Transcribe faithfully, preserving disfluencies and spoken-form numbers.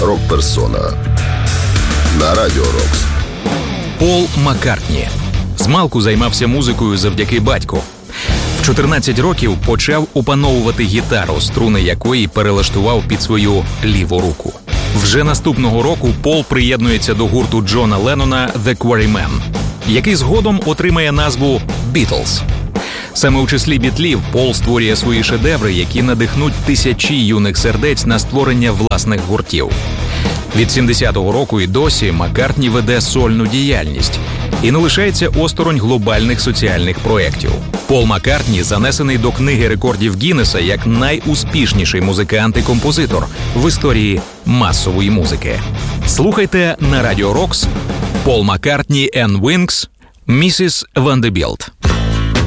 рок-персона на Радіо Рокс. Пол Маккартні. Змалку займався музикою завдяки батьку. В чотирнадцять років почав опановувати гітару, струни якої перелаштував під свою ліву руку. Вже наступного року Пол приєднується до гурту Джона Леннона «The Quarrymen», який згодом отримає назву «Beatles». Саме у числі бітлів Пол створює свої шедеври, які надихнуть тисячі юних сердець на створення власних гуртів. Від сімдесятого року і досі Маккартні веде сольну діяльність і не лишається осторонь глобальних соціальних проєктів. Пол Маккартні занесений до книги рекордів Гіннеса як найуспішніший музикант і композитор в історії масової музики. Слухайте на Радіо Рокс Пол Маккартні and Wings, місіс Vanderbilt.